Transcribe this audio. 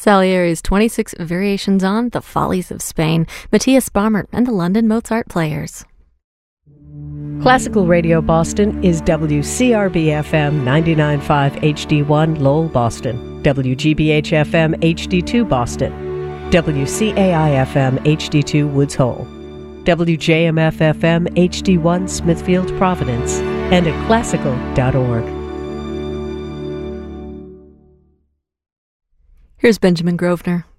Salieri's 26 variations on The Follies of Spain, Matthias Baumert and the London Mozart Players. Classical Radio Boston is WCRB-FM 99.5 HD1 Lowell, Boston, WGBH-FM HD2 Boston, WCAI-FM HD2 Woods Hole, WJMF-FM HD1 Smithfield, Providence, and at classical.org. Here's Benjamin Grosvenor.